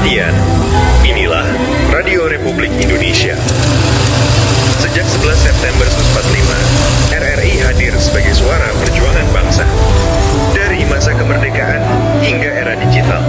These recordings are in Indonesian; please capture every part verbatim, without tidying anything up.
sekalian, inilah Radio Republik Indonesia. Sejak sebelas September seribu sembilan ratus empat puluh lima, R R I hadir sebagai suara perjuangan bangsa. Dari masa kemerdekaan hingga era digital.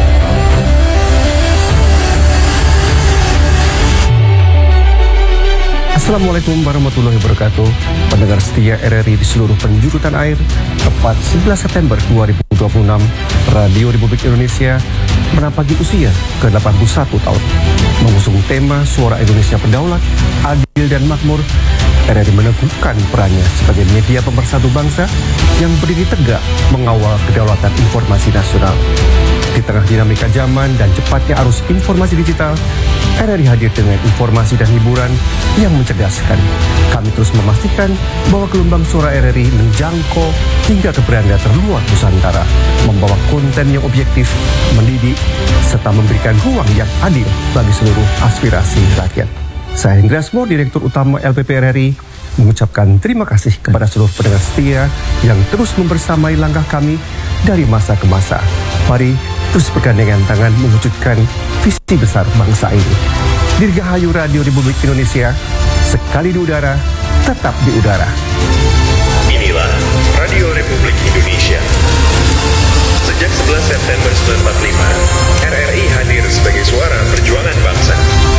Assalamualaikum warahmatullahi wabarakatuh. Pendengar setia R R I di seluruh penjuru tanah air, tepat sebelas September dua ribu dua puluh enam, Radio Republik Indonesia menapaki usia ke delapan puluh satu tahun. Mengusung tema Suara Indonesia Berdaulat, Adil dan Makmur, R R I meneguhkan perannya sebagai media pemersatu bangsa yang berdiri tegak mengawal kedaulatan informasi nasional. Di tengah dinamika zaman dan cepatnya arus informasi digital, R R I hadir dengan informasi dan hiburan yang mencerdaskan. Kami terus memastikan bahwa gelombang suara R R I menjangkau hingga ke beranda terluar Nusantara, membawa konten yang objektif, mendidik, serta memberikan ruang yang adil bagi seluruh aspirasi rakyat. Saya Hendra Asmo, Direktur Utama L P P R R I, mengucapkan terima kasih kepada seluruh pendengar setia yang terus membersamai langkah kami dari masa ke masa. Mari terus bergandengan tangan mewujudkan visi besar bangsa ini. Dirgahayu Radio Republik Indonesia, sekali di udara, tetap di udara. Inilah Radio Republik Indonesia. Sejak sebelas September seribu sembilan ratus empat puluh lima, R R I hadir sebagai suara perjuangan bangsa.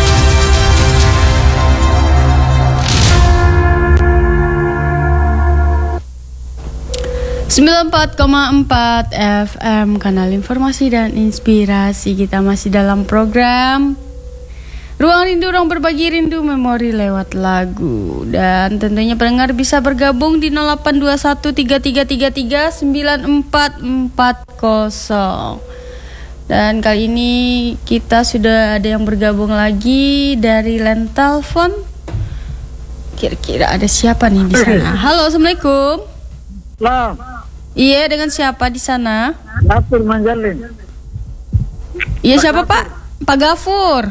sembilan puluh empat koma empat F M, kanal informasi dan inspirasi. Kita masih dalam program Ruang Rindu, Ruang Berbagi Rindu Memori lewat lagu. Dan tentunya pendengar bisa bergabung di nol delapan dua satu tiga tiga tiga tiga sembilan empat empat nol. Dan kali ini kita sudah ada yang bergabung lagi dari line telepon. Kira-kira ada siapa nih di sana? Halo, Assalamualaikum. Halo. Iya, dengan siapa di sana? Gafur Manjalin. Iya, siapa Pak? Pak Gafur.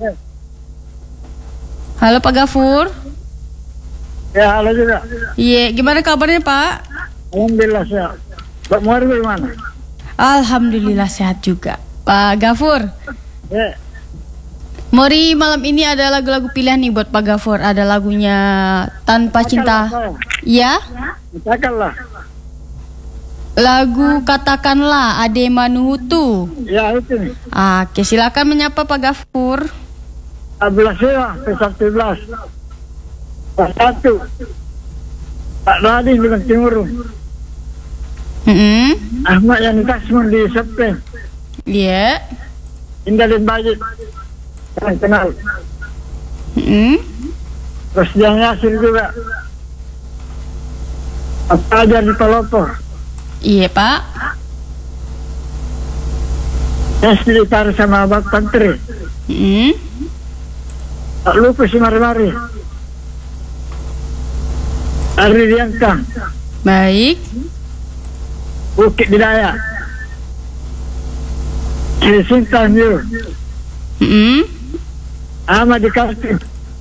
Halo Pak Gafur. Ya, halo juga. Iya, gimana kabarnya Pak? Alhamdulillah sehat. Pak Muar bagaimana? Alhamdulillah sehat juga. Pak Gafur. Ya. Mori, malam ini ada lagu-lagu pilihan nih buat Pak Gafur. Ada lagunya Tanpa Cinta. Ya? Katakanlah. Lagu Katakanlah Ade Manuhutu. Ya, itu nih. Oke, silakan menyapa Pak Gafur. Abdullah Sewa, P satu belas. Pak Satu. Pak Radin dengan Timur. Mm-hmm. Ahmad Yani Kasmun di Septem. Iya. Indah dan Bajik. Yang kenal. Mm-hmm. Terus Jang Yasin juga. Apa aja di Palopo. Iya Pak. Esli Tar sama Abang Pantri. Mm-hmm. Tak lupa si Mari-Mari. Ari Diangkang. Baik. Bukit Bidaya. Sri Sintan Yu. Mm-hmm. Ahmad di Kaltim.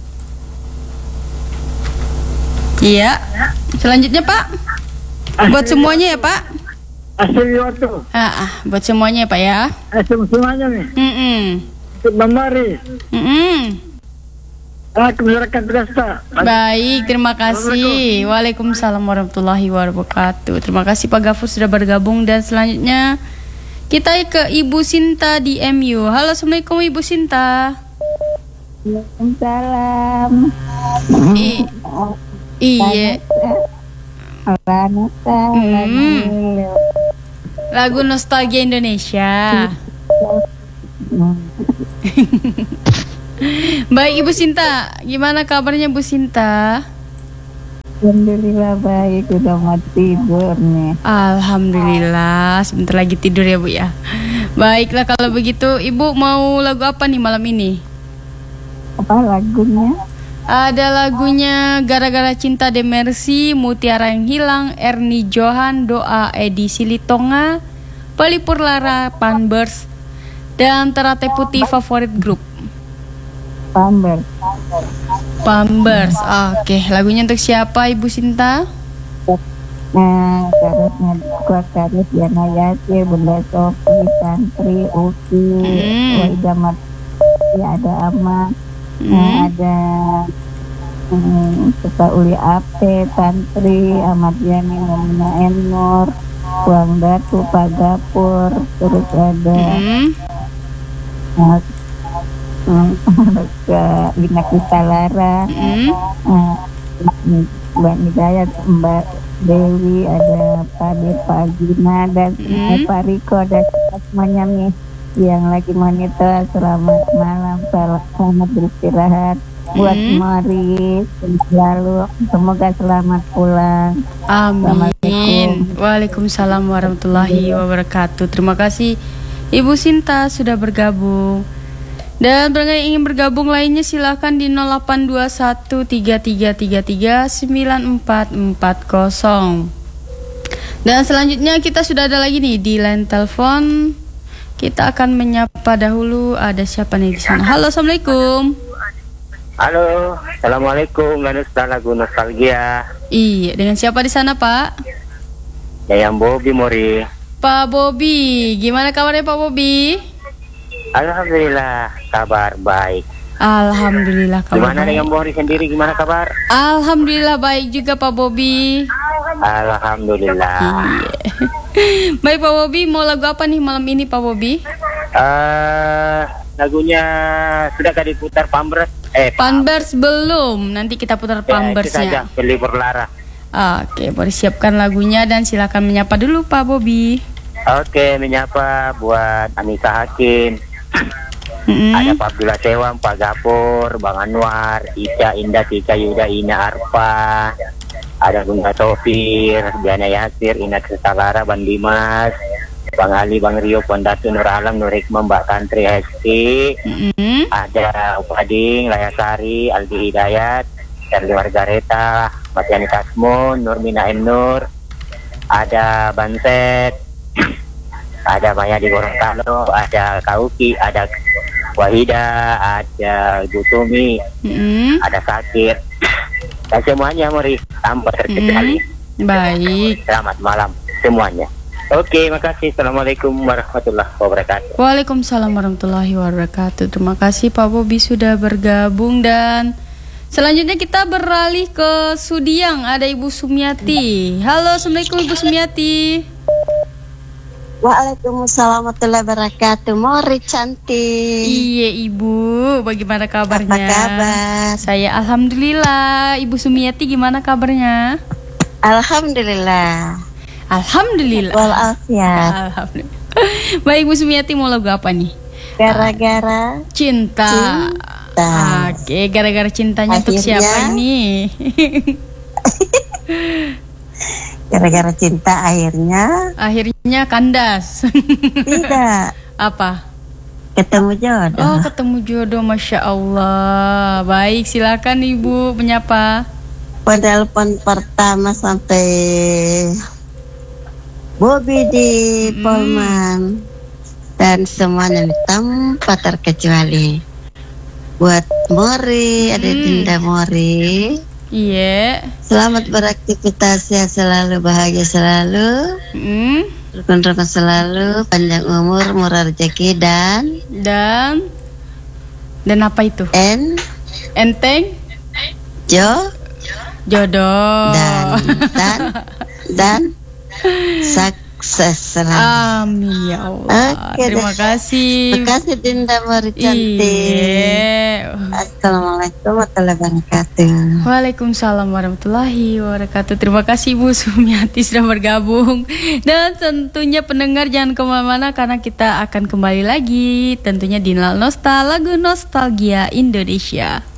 Iya. Selanjutnya Pak. Buat semuanya ya Pak. Asli Yoto. Ah, ah, buat semuanya ya Pak ya. Asli semuanya nih. Mm-mm. Untuk Bambari. Mm-mm. Aku masyarakat berasa. Baik, terima kasih. Waalaikumsalam warahmatullahi wabarakatuh. Terima kasih Pak Gafur sudah bergabung. Dan selanjutnya kita ke Ibu Sinta di M U. Halo, Assalamualaikum Ibu Sinta. Waalaikumsalam. I- iya. Hmm. Lagu Nostalgia Indonesia. Baik Ibu Sinta, gimana kabarnya Bu Sinta? Alhamdulillah baik, udah mau tidur nih. Alhamdulillah, sebentar lagi tidur ya Bu ya. Baiklah kalau begitu, Ibu mau lagu apa nih malam ini? Apa lagunya? Ada lagunya Gara-Gara Cinta de Mercy, Mutiara Yang Hilang, Ernie Johan, Doa Edi Silitonga, Pelipur Lara, Panbers, dan Terate Putih Favorit Grup. Pamber. Pambers. Oke, lagunya untuk siapa Ibu Sinta? Nah, terusnya kuat terus Yana Yasir, Bunda Sofi, Santri, Uki, Hmm. Waidah Marti, ada Ama, Hmm. nah, ada hmm, serta Uli Ape, Santri, Ahmad Yani, Mamina Enur, Puang Datu, Pak Gapur, terus ada Hmm. nah, hmm, ke Bina Kisalara, Hmm. nah, Mbak Hidayat, Mbak Dewi, ada Pak De, Pak Gina, dan Hmm. Pak Riko, dan semuanya nih yang lagi monitor. Selamat malam, sel- selamat beristirahat buat Hmm. Mori selalu, semoga selamat pulang. Amin. Assalamualaikum. Waalaikumsalam warahmatullahi wabarakatuh. Terima kasih Ibu Sinta sudah bergabung. Dan barangkali ingin bergabung lainnya silahkan di nol delapan dua satu tiga tiga tiga tiga sembilan empat empat nol. Dan selanjutnya kita sudah ada lagi nih di line telepon. Kita akan menyapa dahulu, ada siapa nih di sana. Halo, Assalamualaikum. Halo, Assalamualaikum, Ganusta Lagu Nostalgia. Iya, dengan siapa di sana, Pak? Yayang Bobi Mori. Pak Bobi, gimana kabarnya Pak Bobi? Alhamdulillah, kabar baik. Alhamdulillah kabar Gimana baik. dengan Bobi sendiri, gimana kabar? Alhamdulillah baik juga Pak Bobi. Alhamdulillah. Iya. Baik Pak Bobi, mau lagu apa nih malam ini Pak Bobi? Eh, lagunya sudah kali putar Pambers. Eh, Panbers belum, nanti kita putar ya, itu saja, Pambersnya. beli berlara. Oke, boleh siapkan lagunya dan silakan menyapa dulu Pak Bobi. Oke, menyapa buat Anissa Hakim. Mm-mm. Ada Pak Abdullah Sewang, Pak Gapur, Bang Anwar, Ica, Indah, Tika, Yuda, Ina, Arfa. Ada Bunda Sofir, Diana Yasir, Ina Kesalara, Bang Dimas, Bang Ali, Bang Rio, Puan Datu, Nur Alam, Nur Hikmah, Mbak Tantri, Hesti. Mm-mm. Ada Upading, Layasari, Aldi Hidayat, Charlie Margareta, Matiani Tasmun, Nurmina M. Nur. Ada Banset, ada Maya di Gorontalo, ada Kauki, ada Wahida, ada Gutumi, Mm-mm. ada Sakir. Dan semuanya Mori, tanpa terkecuali. Mm. Baik. Selamat malam semuanya. Oke, makasih. Assalamualaikum warahmatullahi wabarakatuh. Waalaikumsalam warahmatullahi wabarakatuh. Terima kasih Pak Bobi sudah bergabung dan selanjutnya kita beralih ke Sudiang. Ada Ibu Sumiati. Halo, Assalamualaikum Ibu Sumiati. Waalaikumsalam warahmatullahi wabarakatuh. Mori cantik. Iya Ibu, bagaimana kabarnya? Apa kabar? Saya Alhamdulillah. Ibu Sumiati gimana kabarnya? Alhamdulillah. Alhamdulillah. Walafiat. Alhamdulillah. Baik Ibu Sumiati, mau lagu apa nih? Gara-gara Cinta. Cinta. Oke, gara-gara cintanya untuk Akhirnya- siapa nih? gara-gara cinta akhirnya Akhirnya kandas. tidak Apa? ketemu jodoh. Oh, ketemu jodoh, Masya Allah. Baik, silakan Ibu menyapa. Penelpon pertama sampai Bobi di Hmm. Polman dan semuanya tanpa terkecuali. Buat Mori, ada Hmm. Dinda Mori. Iya. Selamat beraktivitas ya, selalu bahagia selalu, Hmm. rukun-rukun selalu, panjang umur, murah rezeki dan Dan dan apa itu? en Enteng jo jodoh. dan dan dan sukses selalu. Amin ya Allah. Oke Terima deh. kasih. Terima kasih Dinda Mori cantik. Iya. Assalamualaikum warahmatullahi wabarakatuh. Waalaikumsalam warahmatullahi wabarakatuh. Terima kasih Ibu Sumiati sudah bergabung. Dan tentunya pendengar jangan kemana-mana karena kita akan kembali lagi tentunya di Nostal Lagu Nostalgia Indonesia.